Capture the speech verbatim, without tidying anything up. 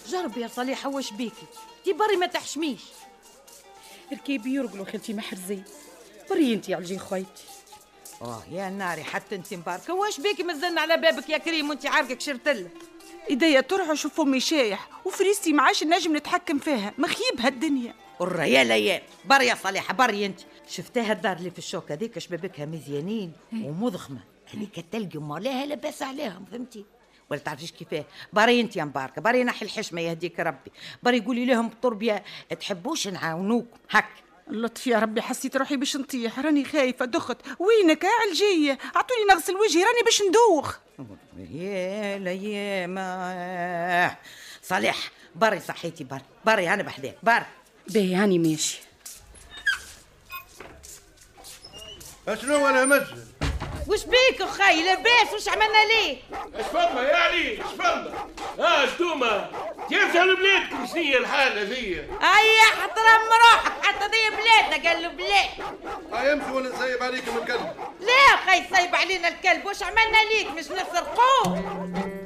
جربي يا صالحة واش بيكي تي بري ما تحشميش. ركيبي يرقلوا خالتي محرزي، بري انتي على الجي خويتي. اه يا ناري حتى انت مباركه، واش بيكي مازلنا على بابك يا كريم وانت عارقك شرتله. ايديا ترعش وفمي شايح وفريستي معاش نجم نتحكم فيها، مخيبها الدنيا. الريال يا بري يا صالحه بري انت. شفتها الدار اللي في الشوك هذيك شبابكها مزيانين ومضخمه، هذيك تلقي مالاها لاباس عليهم فهمتي، ولا تعرفيش كيفاه. بري انت يا مباركه بري نحي الحشمه يهديك ربي، بري قولي لهم بالطربيه تحبوش نعاونوكم هك. اللطف يا ربي، حسيت روحي باش نطيح، راني خايفه دخت. وينك يا علجيه؟ اعطوني نغسل وجهي راني باش ندوخ. يا لا يا ما صالح بري صحيتي بري بري انا بحذاك بري. باهي هاني ماشي. اشنو انا مسجد؟ وش بيك اخي لاباس؟ وش عملنا ليه؟ اش فما يا علي اش فما؟ اه شتوما كيف جا بلادكم شنيا الحاله ذي؟ اي احترم روحك حتى ذي بلادنا قال له بلاد. هاي امشي ولا نسيب عليكم الكلب. لا اخي سايب علينا الكلب، وش عملنا ليك مش نسرقوه؟